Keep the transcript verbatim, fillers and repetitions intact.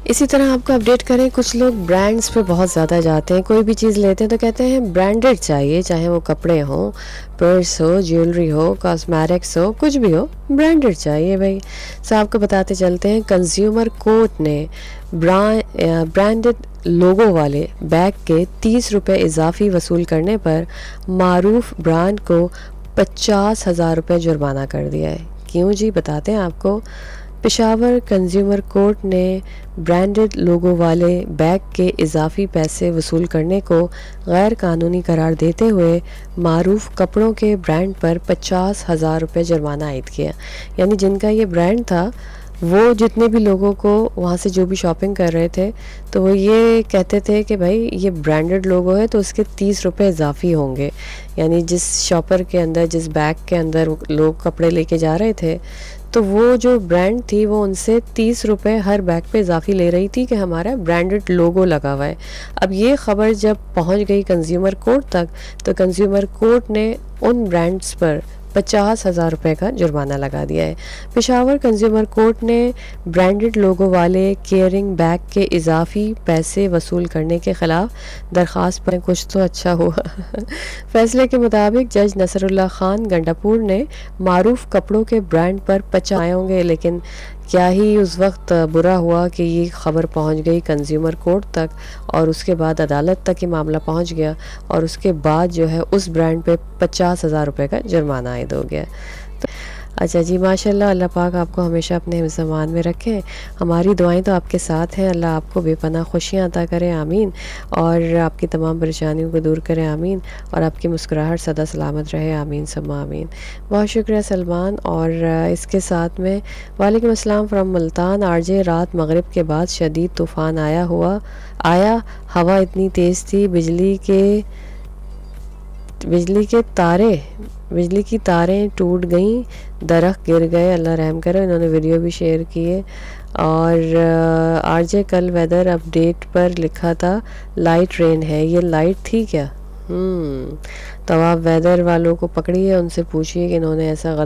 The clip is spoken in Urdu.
اسی طرح آپ کو اپڈیٹ کریں، کچھ لوگ برانڈز پہ بہت زیادہ جاتے ہیں، کوئی بھی چیز لیتے ہیں تو کہتے ہیں برانڈڈ چاہیے، چاہے وہ کپڑے ہوں، پرس ہو، جیولری ہو، کاسمیٹکس ہو، کچھ بھی ہو، برانڈڈ چاہیے بھائی۔ سو آپ کو بتاتے چلتے ہیں کنزیومر کورٹ نے برانڈڈ لوگو والے بیگ کے تیس روپے اضافی وصول کرنے پر معروف برانڈ کو پچاس ہزار روپے جرمانہ کر دیا ہے۔ کیوں جی، بتاتے ہیں آپ کو۔ پشاور کنزیومر کورٹ نے برانڈڈ لوگو والے بیگ کے اضافی پیسے وصول کرنے کو غیر قانونی قرار دیتے ہوئے معروف کپڑوں کے برانڈ پر پچاس ہزار روپے جرمانہ عائد کیا۔ یعنی جن کا یہ برانڈ تھا، وہ جتنے بھی لوگوں کو وہاں سے جو بھی شاپنگ کر رہے تھے تو وہ یہ کہتے تھے کہ بھائی یہ برانڈڈ لوگو ہے تو اس کے تیس روپے اضافی ہوں گے۔ یعنی جس شاپر کے اندر، جس بیگ کے اندر لوگ کپڑے لے کے جا رہے تھے تو وہ جو برانڈ تھی وہ ان سے تیس روپے ہر بیگ پہ اضافی لے رہی تھی کہ ہمارا برانڈڈ لوگو لگا ہوا ہے۔ اب یہ خبر جب پہنچ گئی کنزیومر کورٹ تک تو کنزیومر کورٹ نے ان برانڈز پر پچاس ہزار روپے کا جرمانہ لگا دیا ہے۔ پشاور کنزیومر کورٹ نے برانڈڈ لوگو والے کیئرنگ بیگ کے اضافی پیسے وصول کرنے کے خلاف درخواست پر کچھ تو اچھا ہوا۔ فیصلے کے مطابق جج نصر اللہ خان گنڈاپور نے معروف کپڑوں کے برانڈ پر پچاس آئے ہوں گے، لیکن کیا ہی اس وقت برا ہوا کہ یہ خبر پہنچ گئی کنزیومر کورٹ تک اور اس کے بعد عدالت تک یہ معاملہ پہنچ گیا اور اس کے بعد جو ہے اس برانڈ پہ پچاس ہزار روپے کا جرمانہ عائد ہو گیا۔ اچھا جی، ماشاءاللہ، اللہ پاک آپ کو ہمیشہ اپنے حفظ امان میں رکھیں۔ ہماری دعائیں تو آپ کے ساتھ ہیں، اللہ آپ کو بے پناہ خوشیاں عطا کرے، آمین، اور آپ کی تمام پریشانیوں کو دور کرے، آمین، اور آپ کی مسکراہٹ سدا سلامت رہے، آمین ثم آمین۔ بہت شکریہ سلمان۔ اور اس کے ساتھ میں وعلیکم السلام فرام ملتان۔ آر جے، رات مغرب کے بعد شدید طوفان آیا ہوا آیا ہوا اتنی تیز تھی، بجلی کے بجلی کے تارے بجلی کی تاریں ٹوٹ گئیں، درخت گر گئے، اللہ رحم کرے۔ انہوں نے ویڈیو بھی شیئر کیے۔ اور آر جے کل ویدر اپ ڈیٹ پر لکھا تھا لائٹ رین ہے، یہ لائٹ تھی کیا؟ ہم تو آپ ویدر والوں کو پکڑیے، ان سے پوچھیے کہ انہوں نے ایسا غلط